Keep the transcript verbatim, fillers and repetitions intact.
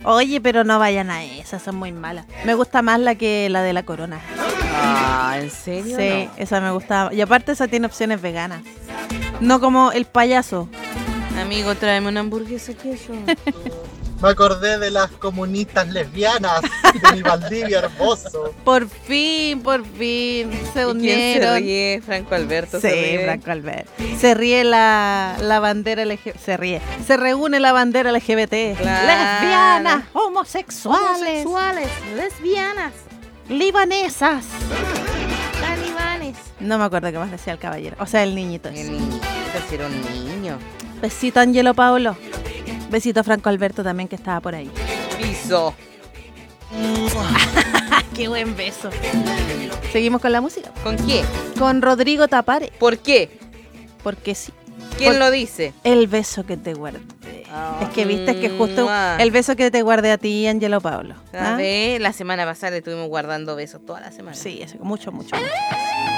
Oye, pero no vayan a esas, son muy malas. Me gusta más la que la de la Corona. Ah, ¿en serio? Sí, No. esa me gusta. Y aparte esa tiene opciones veganas. No como el payaso. Amigo, tráeme una hamburguesa queso. Me acordé de las comunistas lesbianas de mi Valdivia hermoso. Por fin, por fin se ¿Y quién se unieron. ríe? Franco Alberto Sí, se ríe. Franco Alberto. Se ríe la, la bandera L G B T. Se ríe. Se reúne la bandera L G B T. Claro. Lesbianas, homosexuales, Homosexuales, lesbianas, libanesas. talibanes. No me acuerdo qué más decía el caballero. O sea, el niñito. El niñito, si era un niño. Besito Angelo Paulo. Besito a Franco Alberto también que estaba por ahí. Piso. Qué buen beso. Seguimos con la música. ¿Con qué? Con Rodrigo Tapare. ¿Por qué? Porque sí. ¿Quién Por- lo dice? El beso que te guardé. Ah. Es que viste que justo Mua. el beso que te guardé a ti, Angelo Paulo. A ¿Ah? ver, la semana pasada le estuvimos guardando besos toda la semana. Sí, eso, mucho, mucho, mucho.